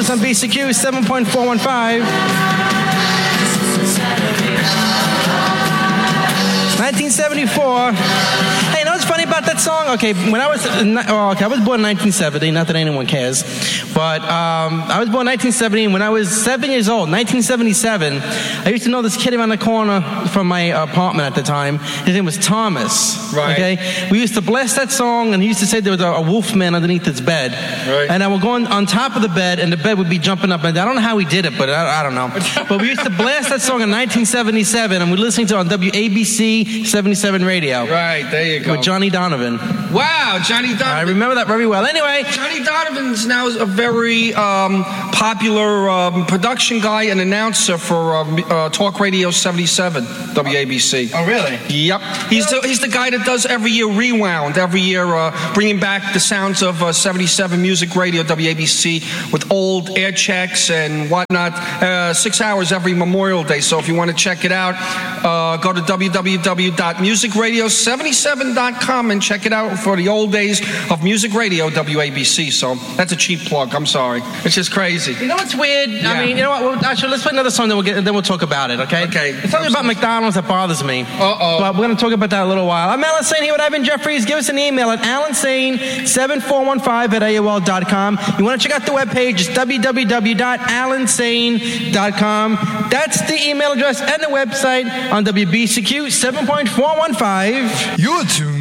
Radios on BCQ 7.415. 1974. Hey, you know what's funny about that song? Okay, when I was born in 1970, not that anyone cares, but I was born in 1970, and when I was 7 years old, 1977, I used to know this kid around the corner from my apartment at the time. His name was Thomas. Right. Okay? We used to blast that song, and he used to say there was a wolf man underneath his bed. Right. And I would go on top of the bed, and the bed would be jumping up and down. I don't know how he did it, but I don't know. But we used to blast that song in 1977, and we were listening to it on WABC 77 radio. Right, there you go. With Johnny Donovan. Wow, Johnny Donovan. I remember that very well. Anyway. Johnny Donovan's now a very popular production guy and announcer for Talk Radio 77, WABC. Oh, really? Yep. He's the guy that does every year Rewound, every year bringing back the sounds of 77 Music Radio, WABC, with old air checks and whatnot. 6 hours every Memorial Day. So if you want to check it out, go to www.musicradio77.com and check it out for the old days of Music Radio, WABC. So that's a cheap plug. I'm sorry. It's just crazy. You know what's weird? Yeah. I mean, you know what? Well, actually, let's play another song, then we'll talk about it, okay? Okay. It's something about McDonald's that bothers me. Uh-oh. But we're going to talk about that in a little while. I'm Alan Sane here with Ivan Jeffries. Give us an email at alansane7415@AOL.com. You want to check out the webpage, it's www.alansane.com. That's the email address and the website on WBCQ 7.415. You're tuned